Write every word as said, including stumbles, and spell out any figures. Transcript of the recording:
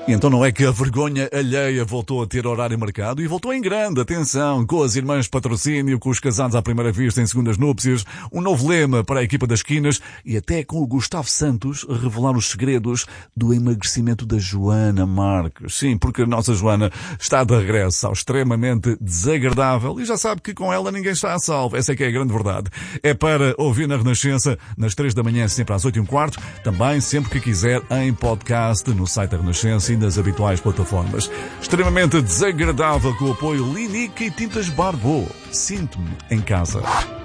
E então não é que a vergonha alheia voltou a ter horário marcado e voltou em grande, atenção, com as irmãs patrocínio, com os casados à primeira vista em segundas núpcias, um novo lema para a equipa das esquinas e até com o Gustavo Santos a revelar os segredos do emagrecimento da Joana Marques. Sim, porque a nossa Joana está de regresso ao extremamente desagradável e já sabe que com ela ninguém está a salvo. Essa é que é a grande verdade. É para ouvir na Renascença, nas três da manhã, sempre às oito e um quarto, também sempre que quiser em podcast no site da Renascença nas habituais plataformas. Extremamente desagradável com o apoio Linique e Tintas Barbeau. Sinto-me em casa.